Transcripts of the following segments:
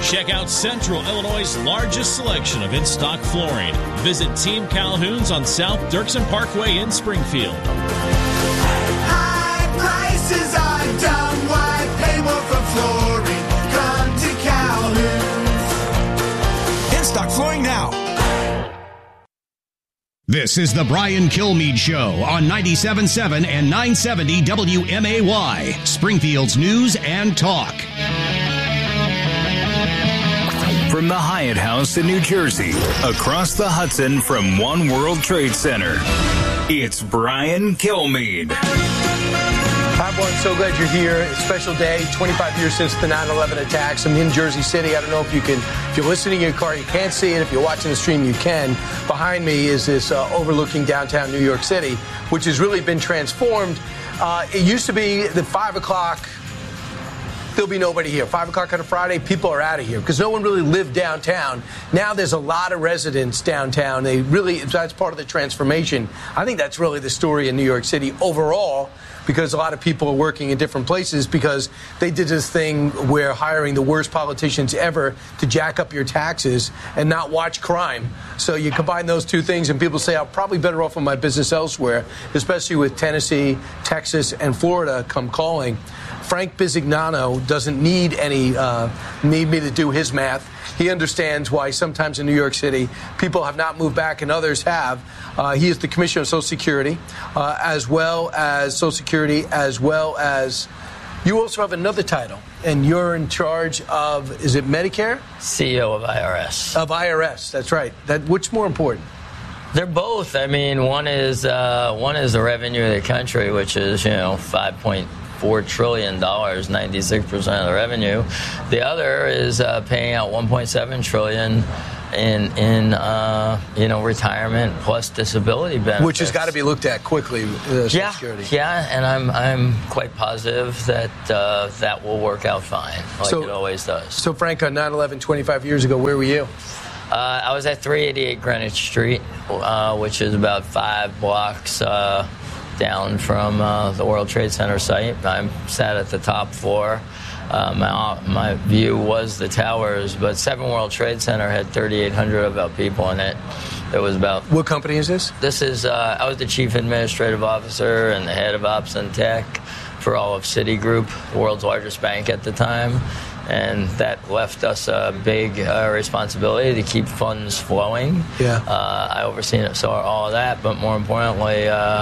Check out Central Illinois' largest selection of in-stock flooring. Visit Team Calhoun's on South Dirksen Parkway in Springfield. High prices are dumb. Why pay more for flooring? Come to Calhoun's. In-stock flooring now. This is the Brian Kilmeade Show on 97.7 and 970 WMAY, Springfield's news and talk. From the Hyatt House in New Jersey, across the Hudson from One World Trade Center, it's Brian Kilmeade. Hi, everyone. So glad you're here. It's a special day, 25 years since the 9/11 attacks. I'm in Jersey City. I don't know if you can, if you're listening in your car, you can't see it. If you're watching the stream, you can. Behind me is this overlooking downtown New York City, which has really been transformed. It used to be the 5 o'clock. There'll be nobody here. 5 o'clock on a Friday, people are out of here because no one really lived downtown. Now there's a lot of residents downtown. That's part of the transformation. I think that's really the story in New York City overall, because a lot of people are working in different places because they did this thing where hiring the worst politicians ever to jack up your taxes and not watch crime. So you combine those two things and people say, I'm probably better off in my business elsewhere, especially with Tennessee, Texas, and Florida come calling. Frank Bisignano doesn't need me to do his math. He understands why sometimes in New York City people have not moved back and others have. He is the Commissioner of Social Security, as well as you also have another title, and you're in charge of, is it Medicare? CEO of IRS. Of IRS, that's right. Which more important? They're both. I mean, one is the revenue of the country, which is $5.4 trillion, 96% of the revenue. The other is paying out $1.7 trillion in retirement plus disability benefits, which has got to be looked at quickly. Social Security. Yeah, and I'm quite positive that that will work out fine, like it always does. So, Frank, on 9/11, 25 years ago, where were you? I was at 388 Greenwich Street, which is about 5 blocks down from the World Trade Center site. I sat at the top floor. My view was the towers, but 7 World Trade Center had 3,800 of our people in it. There was about... What company is this? This is, I was the chief administrative officer and the head of ops and tech for all of Citigroup, the world's largest bank at the time. And that left us a big responsibility to keep funds flowing. Yeah. I saw all of that, but more importantly,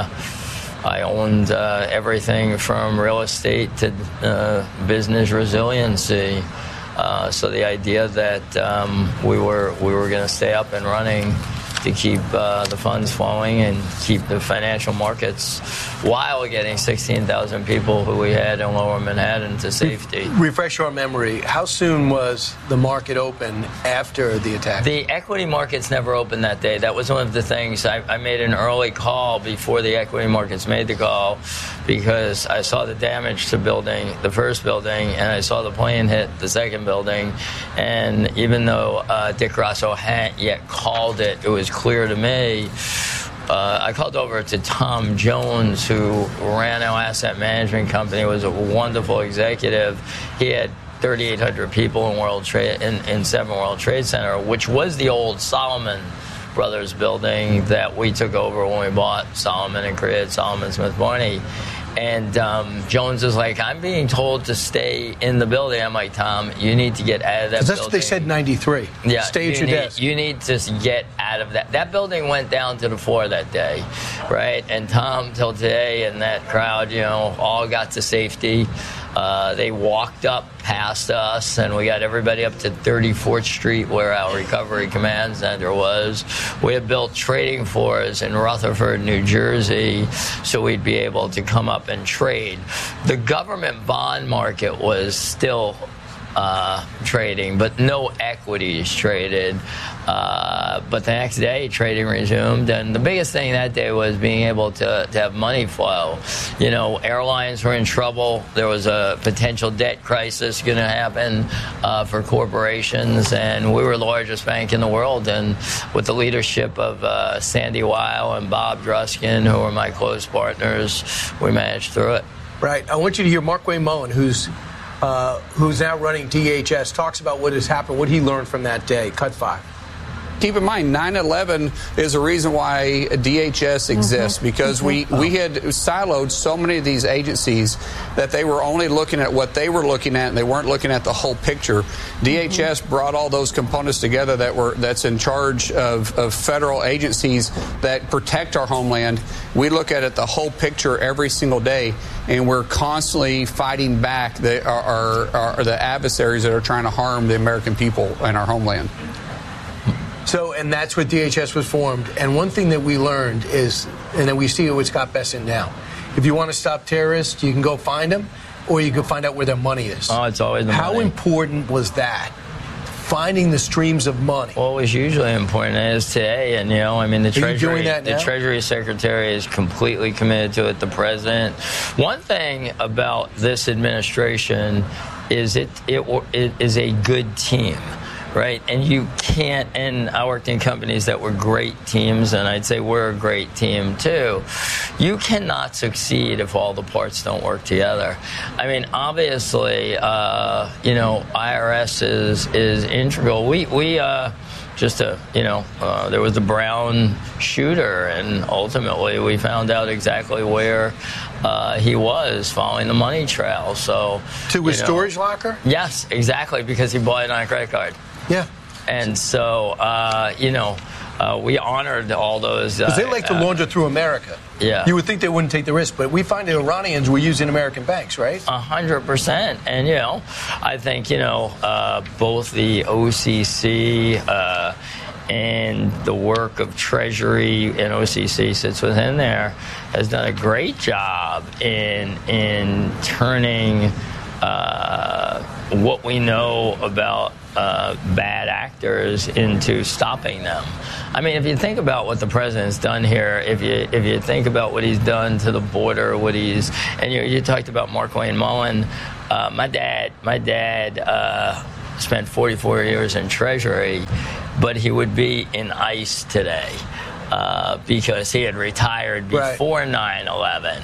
I owned everything from real estate to business resiliency. So the idea that we were going to stay up and running to keep the funds flowing and keep the financial markets while getting 16,000 people who we had in Lower Manhattan to safety. Refresh our memory. How soon was the market open after the attack? The equity markets never opened that day. That was one of the things. I made an early call before the equity markets made the call because I saw the damage to the first building, and I saw the plane hit the second building. And even though Dick Grasso hadn't yet called it, it was clear to me. I called over to Tom Jones, who ran our asset management company, was a wonderful executive. He had 3,800 people in 7 World Trade Center, which was the old Salomon Brothers building that we took over when we bought Salomon and created Salomon Smith Barney. And Jones is like, I'm being told to stay in the building. I'm like, Tom, you need to get out of that building. That's what they said in 93. Yeah, stay at your desk. You need to get out of that. That building went down to the floor that day, right? And Tom, till today, and that crowd, all got to safety. They walked up past us, and we got everybody up to 34th Street, where our recovery command center was. We had built trading floors in Rutherford, New Jersey, so we'd be able to come up and trade. The government bond market was still trading, but no equities traded. But the next day, trading resumed, and the biggest thing that day was being able to have money flow. Airlines were in trouble. There was a potential debt crisis going to happen for corporations, and we were the largest bank in the world. And with the leadership of Sandy Weil and Bob Druskin, who were my close partners, we managed through it. Right. I want you to hear Markwayne Mullin, who's who's now running DHS, talks about what has happened, what he learned from that day. Cut 5. Keep in mind, 9/11 is a reason why DHS exists, because we had siloed so many of these agencies that they were only looking at what they were looking at, and they weren't looking at the whole picture. DHS brought all those components together that's in charge of federal agencies that protect our homeland. We look at it the whole picture every single day, and we're constantly fighting back the adversaries that are trying to harm the American people and our homeland. So, and that's what DHS was formed. And one thing that we learned is, and then we see it with Scott Bessent now, if you want to stop terrorists, you can go find them, or you can find out where their money is. Oh, it's always the money. How important was that? Finding the streams of money. Well, it was hugely important. It is today, and the Treasury Secretary is completely committed to it. The President. One thing about this administration is it is a good team. Right, and you can't, and I worked in companies that were great teams, and I'd say we're a great team too. You cannot succeed if all the parts don't work together. I mean, obviously, IRS is integral. There was the Brown shooter, and ultimately we found out exactly where he was following the money trail. So to his storage locker? Yes, exactly, because he bought it on a credit card. Yeah. And so, we honored all those. Because they like to launder through America. Yeah. You would think they wouldn't take the risk, but we find the Iranians were using American banks, right? 100%. And, I think, both the OCC and the work of Treasury, and OCC sits within there, has done a great job in turning what we know about bad actors into stopping them. I mean, if you think about what the president's done here, if you think about what he's done to the border, and you talked about Markwayne Mullin. My dad spent 44 years in Treasury, but he would be in ICE today. Because he had retired before 9/11.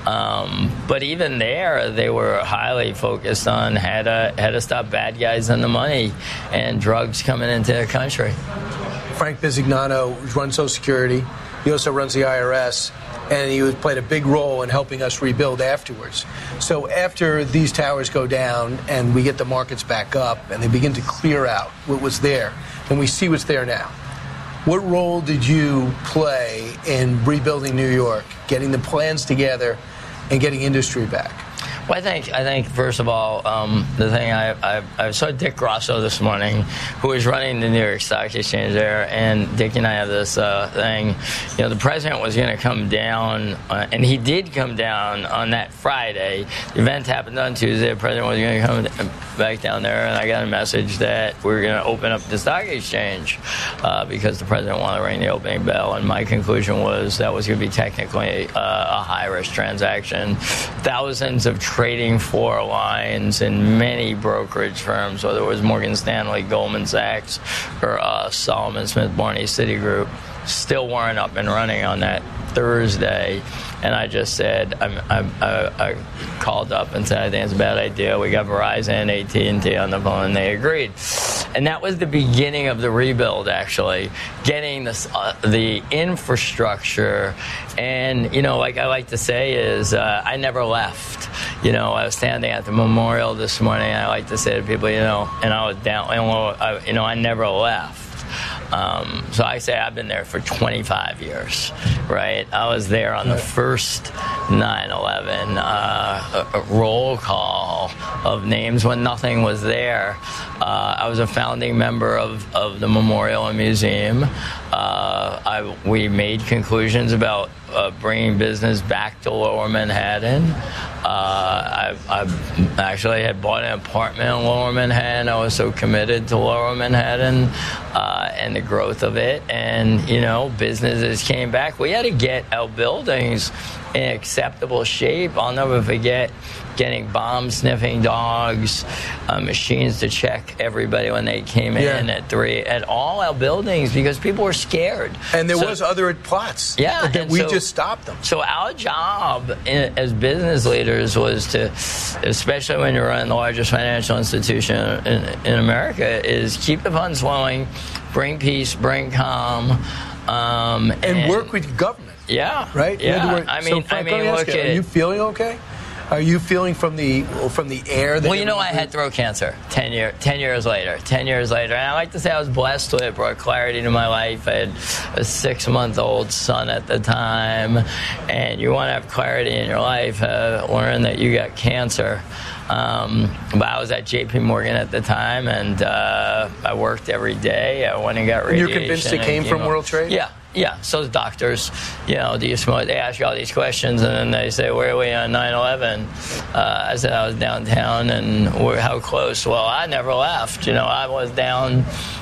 But even there, they were highly focused on how to stop bad guys and the money and drugs coming into the country. Frank Bisignano runs Social Security. He also runs the IRS, and he played a big role in helping us rebuild afterwards. So after these towers go down and we get the markets back up and they begin to clear out what was there, and we see what's there now, what role did you play in rebuilding New York, getting the plans together, and getting industry back? Well, I think first of all, the thing I saw Dick Grosso this morning, who is running the New York Stock Exchange there, and Dick and I have this thing. The president was going to come down, and he did come down on that Friday. The event happened on Tuesday. The president was going to come back down there, and I got a message that we were going to open up the stock exchange because the president wanted to ring the opening bell. And my conclusion was that was going to be technically a high-risk transaction. Thousands of trading floor lines in many brokerage firms, whether it was Morgan Stanley, Goldman Sachs, or Solomon Smith Barney Citigroup, still weren't up and running on that Thursday. And I just said, I called up and said, I think it's a bad idea. We got Verizon, AT&T on the phone, and they agreed. And that was the beginning of the rebuild, actually, getting the infrastructure. And, like I like to say is, I never left. I was standing at the memorial this morning, and I like to say to people, and I was down, I never left. So I say I've been there for 25 years, right? I was there on the first 9/11 roll call of names when nothing was there. I was a founding member of the Memorial and Museum. We made conclusions about bringing business back to Lower Manhattan. I actually had bought an apartment in Lower Manhattan. I was so committed to Lower Manhattan and the growth of it. And, businesses came back. We had to get our buildings in acceptable shape. I'll never forget getting bomb-sniffing dogs, machines to check everybody when they came in at all our buildings because people were scared. And there was other plots. Yeah. And we just stopped them. So our job as business leaders was to, especially when you're running the largest financial institution in America, is keep the funds flowing, bring peace, bring calm. And work with government. Yeah. Right? Yeah. Frank, are you feeling okay? Are you feeling from the air? Well, I had throat cancer 10 years later. And I like to say I was blessed with it. It brought clarity to my life. I had a 6-month-old son at the time. And you want to have clarity in your life, learn that you got cancer. But I was at J.P. Morgan at the time, and I worked every day. I went and got radiation. You're convinced it came from World Trade? Yeah. So the doctors, do you smoke? They ask you all these questions, and then they say, "Where are we on 9/11?" I said I was downtown, and how close? Well, I never left. I was down,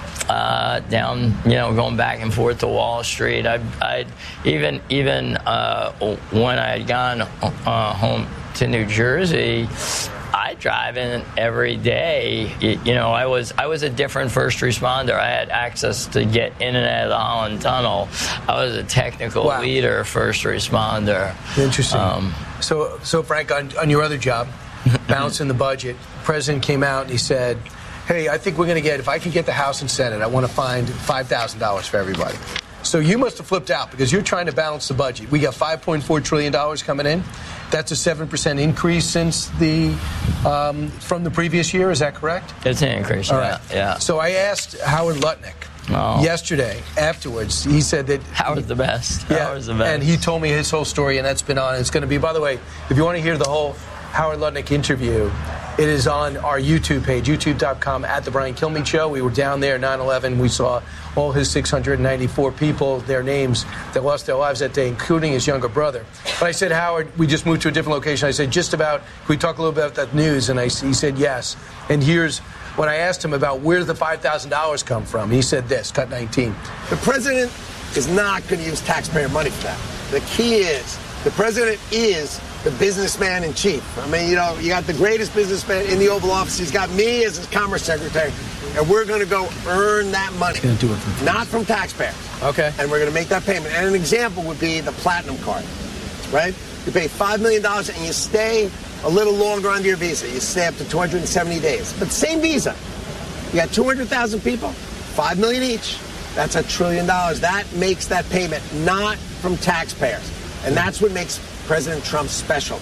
going back and forth to Wall Street. I even when I had gone home to New Jersey, I drive in every day. I was a different first responder. I had access to get in and out of the Holland Tunnel. I was a technical leader, first responder. Interesting. So Frank, on your other job, balancing the budget, the president came out and he said, "Hey, I think we're going to if I can get the House and Senate, I want to find $5,000 for everybody." So you must have flipped out because you're trying to balance the budget. We got $5.4 trillion coming in. That's a 7% increase since from the previous year. Is that correct? It's an increase. All right. Yeah. So I asked Howard Lutnick yesterday afterwards. He said that Howard's the best. Yeah, Howard's the best. And he told me his whole story, and that's been on. It's going to be, by the way, if you want to hear the whole Howard Lutnick interview, it is on our YouTube page, youtube.com @The Brian Kilmeade Show. We were down there 9/11. We saw all his 694 people, their names, that lost their lives that day, including his younger brother. But I said, Howard, we just moved to a different location. I said, can we talk a little bit about that news? And he said, yes. And here's when I asked him about where does the $5,000 come from, he said this, cut 19. The president is not going to use taxpayer money for that. The key is the president is the businessman in chief. I mean, you got the greatest businessman in the Oval Office. He's got me as his commerce secretary, and we're going to go earn that money. He's going to do it not from taxpayers. Okay. And we're going to make that payment. And an example would be the Platinum Card, right? You pay $5 million and you stay a little longer under your visa. You stay up to 270 days. But same visa. You got 200,000 people, $5 million each. That's $1 trillion. That makes that payment not from taxpayers. And that's what makes President Trump special.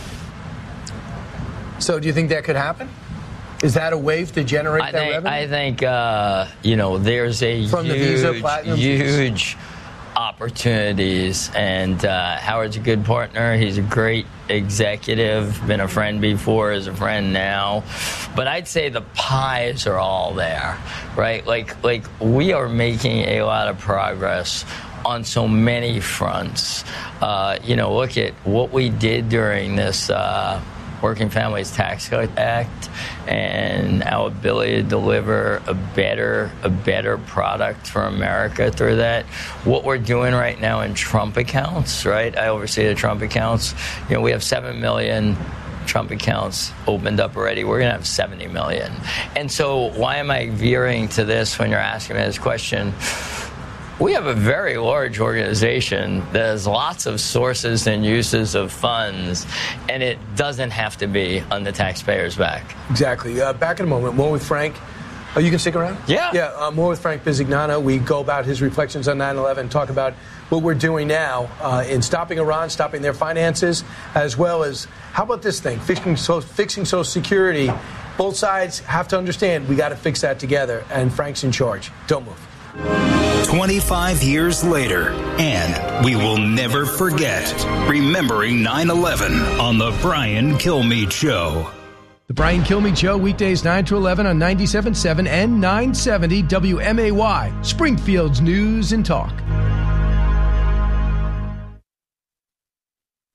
So do you think that could happen? Is that a way to generate that revenue? I think, there's a huge opportunities. And Howard's a good partner. He's a great executive, been a friend before, is a friend now. But I'd say the pies are all there, right? Like we are making a lot of progress on so many fronts. Look at what we did during this Working Families Tax Cut Act and our ability to deliver a better product for America through that. What we're doing right now in Trump accounts, right? I oversee the Trump accounts. We have 7 million Trump accounts opened up already. We're going to have 70 million. And so why am I veering to this when you're asking me this question? We have a very large organization that has lots of sources and uses of funds, and it doesn't have to be on the taxpayer's back. Exactly. Back in a moment, more with Frank. Oh, you can stick around? Yeah. More with Frank Bisignano. We go about his reflections on 9/11, talk about what we're doing now in stopping Iran, stopping their finances, as well as, how about this thing, fixing Social Security. Both sides have to understand we got to fix that together, and Frank's in charge. Don't move. 25 years later, and we will never forget remembering 9/11 on The Brian Kilmeade Show. The Brian Kilmeade Show, weekdays 9 to 11 on 97.7 and 970 WMAY, Springfield's News and Talk.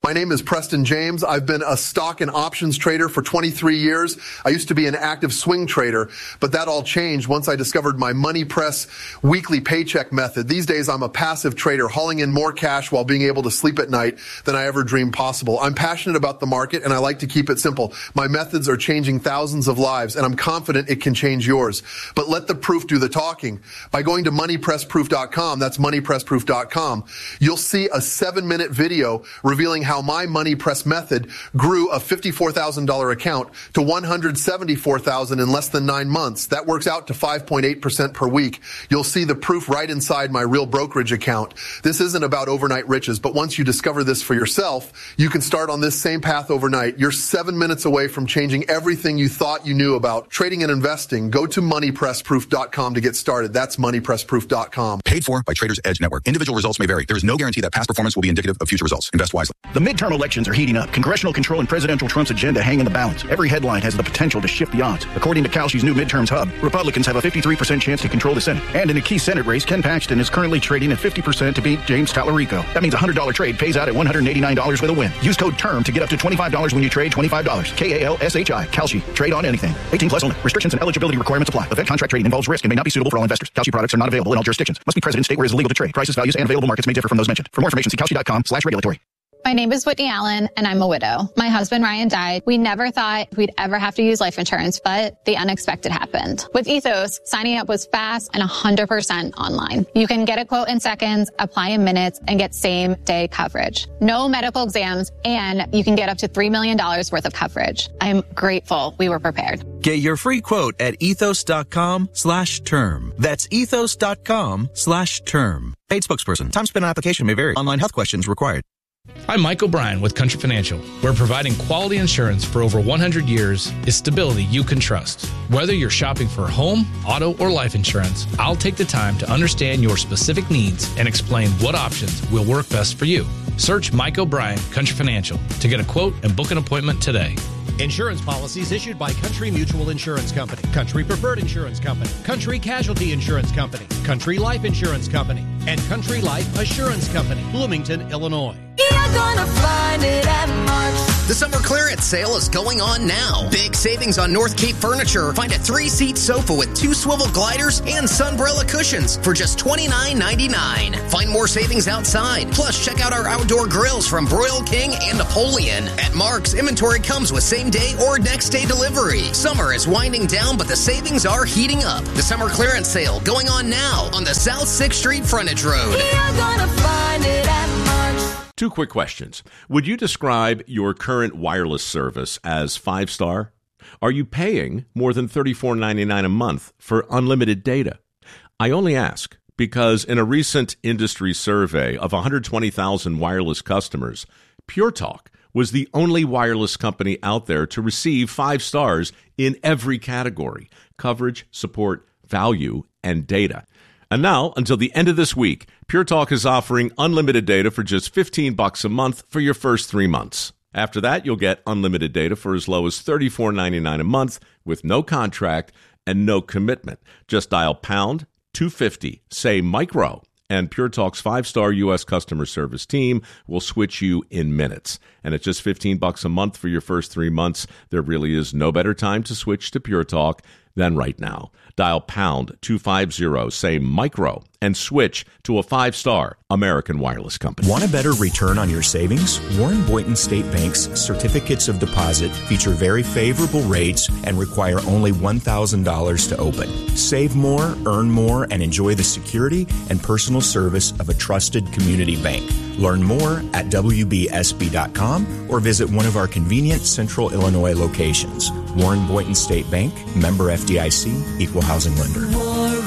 My name is Preston James. I've been a stock and options trader for 23 years. I used to be an active swing trader, but that all changed once I discovered my Money Press weekly paycheck method. These days, I'm a passive trader, hauling in more cash while being able to sleep at night than I ever dreamed possible. I'm passionate about the market, and I like to keep it simple. My methods are changing thousands of lives, and I'm confident it can change yours. But let the proof do the talking. By going to moneypressproof.com, that's moneypressproof.com, you'll see a 7-minute video revealing how my Money Press method grew a $54,000 account to $174,000 in less than 9 months. That works out to 5.8% per week. You'll see the proof right inside my real brokerage account. This isn't about overnight riches, but once you discover this for yourself, you can start on this same path overnight. You're 7 minutes away from changing everything you thought you knew about trading and investing. Go to moneypressproof.com to get started. That's moneypressproof.com. Paid for by Traders Edge Network. Individual results may vary. There is no guarantee that past performance will be indicative of future results. Invest wisely. The midterm elections are heating up. Congressional control and Presidential Trump's agenda hang in the balance. Every headline has the potential to shift the odds. According to Kalshi's new midterms hub, Republicans have a 53% chance to control the Senate. And in a key Senate race, Ken Paxton is currently trading at 50% to beat James Tallarico. That means a $100 trade pays out at $189 with a win. Use code TERM to get up to $25 when you trade $25. KALSHI. Kalshi. Trade on anything. 18 plus only. Restrictions and eligibility requirements apply. Event contract trading involves risk and may not be suitable for all investors. Kalshi products are not available in all jurisdictions. Must be present in state where it is illegal to trade. Prices, values, and available markets may differ from those mentioned. For more information, see Kalshi.com/regulatory. My name is Whitney Allen, and I'm a widow. My husband, Ryan, died. We never thought we'd ever have to use life insurance, but the unexpected happened. With Ethos, signing up was fast and 100% online. You can get a quote in seconds, apply in minutes, and get same-day coverage. No medical exams, and you can get up to $3 million worth of coverage. I'm grateful we were prepared. Get your free quote at ethos.com/term. That's ethos.com/term. Paid spokesperson. Time spent on application may vary. Online health questions required. I'm Mike O'Brien with Country Financial, where providing quality insurance for over 100 years is stability you can trust. Whether you're shopping for home, auto, or life insurance, I'll take the time to understand your specific needs and explain what options will work best for you. Search Mike O'Brien, Country Financial, to get a quote and book an appointment today. Insurance policies issued by Country Mutual Insurance Company, Country Preferred Insurance Company, Country Casualty Insurance Company, Country Life Insurance Company, and Country Life Assurance Company, Bloomington, Illinois. You're gonna find it at Mark's. The summer clearance sale is going on now. Big savings on North Cape Furniture. Find a 3-seat sofa with 2 swivel gliders and sunbrella cushions for just $29.99. Find more savings outside. Plus, check out our outdoor grills from Broil King and Napoleon. At Mark's, inventory comes with same-day or next-day delivery. Summer is winding down, but the savings are heating up. The summer clearance sale going on now on the South 6th Street Frontage Road. You're gonna find it at Mark's. 2 quick questions. Would you describe your current wireless service as 5-star? Are you paying more than $34.99 a month for unlimited data? I only ask because in a recent industry survey of 120,000 wireless customers, Pure Talk was the only wireless company out there to receive 5 stars in every category: coverage, support, value, and data. And now, until the end of this week, Pure Talk is offering unlimited data for just $15 a month for your first 3 months. After that, you'll get unlimited data for as low as $34.99 a month with no contract and no commitment. Just dial pound 250, say micro, and Pure Talk's 5-star U.S. customer service team will switch you in minutes. And at just $15 a month for your first 3 months, there really is no better time to switch to Pure Talk than right now. Dial pound 250, say micro, and switch to a 5-star American wireless company. Want a better return on your savings? Warren Boynton State Bank's certificates of deposit feature very favorable rates and require only $1,000 to open. Save more, earn more, and enjoy the security and personal service of a trusted community bank. Learn more at WBSB.com or visit one of our convenient Central Illinois locations. Warren Boynton State Bank, member FDIC, equal housing lender. Warren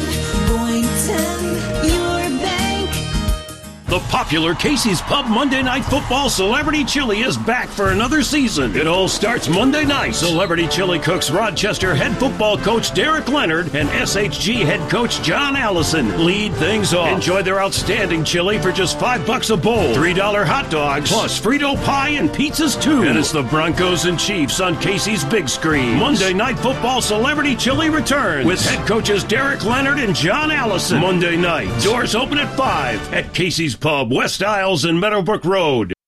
Boynton, your bank. The popular Casey's Pub Monday Night Football Celebrity Chili is back for another season. It all starts Monday night. Celebrity Chili cooks Rochester head football coach Derek Leonard and SHG head coach John Allison lead things off. Enjoy their outstanding chili for just $5 a bowl. $3 hot dogs, plus Frito pie and pizzas too. And it's the Broncos and Chiefs on Casey's big screen. Monday Night Football Celebrity Chili returns with head coaches Derek Leonard and John Allison. Monday night. Doors open at 5 at Casey's Pub, West Isles and Meadowbrook Road.